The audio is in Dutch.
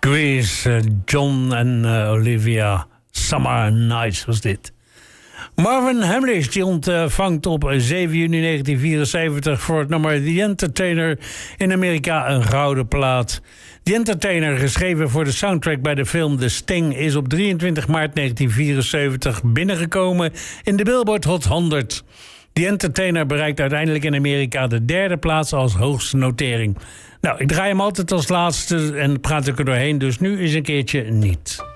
Grease, John en Olivia. Summer Nights was dit. Marvin Hamlisch die ontvangt op 7 juni 1974 voor het nummer The Entertainer in Amerika een gouden plaat. The Entertainer, geschreven voor de soundtrack bij de film The Sting, is op 23 maart 1974 binnengekomen in de Billboard Hot 100. The Entertainer bereikt uiteindelijk in Amerika de 3e plaats als hoogste notering. Nou, ik draai hem altijd als laatste en praat ik er doorheen, dus nu eens een keertje niet.